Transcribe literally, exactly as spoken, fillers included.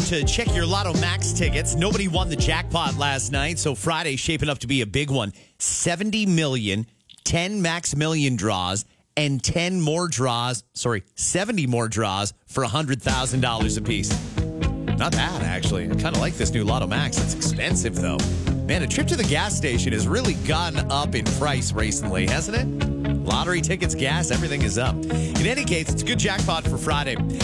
to check your Lotto Max tickets. Nobody won the jackpot last night, so Friday's shaping up to be a big one. seventy million, ten Max Million draws, and ten more draws, sorry, seventy more draws for one hundred thousand dollars apiece. Not bad, actually. I kind of like this new Lotto Max. It's expensive, though. Man, a trip to the gas station has really gone up in price recently, hasn't it? Lottery tickets, gas, everything is up. In any case, it's a good jackpot for Friday.